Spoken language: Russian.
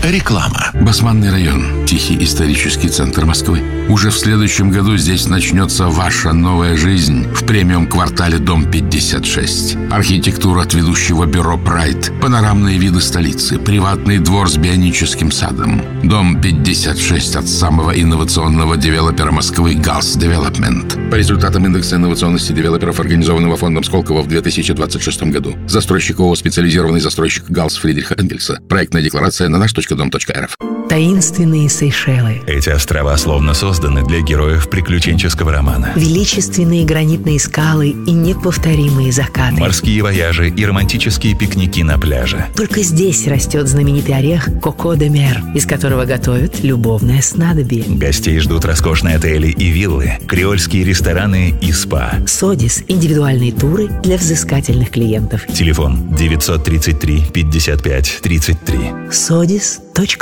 Реклама. Басманный район, тихий исторический центр Москвы. Уже в следующем году здесь начнется ваша новая жизнь в премиум-квартале Дом 56. Архитектура от ведущего бюро «Прайд», панорамные виды столицы, приватный двор с бионическим садом. Дом 56 от самого инновационного девелопера Москвы «Галс Девелопмент». По результатам индекса инновационности девелоперов, организованного фондом Сколково в 2026 году. Застройщик ООО «Специализированный застройщик Галс» Фридриха Энгельса. Проектная декларация на наш.дом.рф. Таинственные Сейшелы. Эти острова словно созданы для героев приключенческого романа. Величественные гранитные скалы и неповторимые закаты. Морские вояжи и романтические пикники на пляже. Только здесь растет знаменитый орех Коко де Мер, из которого готовят любовное снадобье. Гостей ждут роскошные отели и виллы, креольские рестораны и спа. Содис – индивидуальные туры для взыскательных клиентов. Телефон 933 55 33. Sodis.ru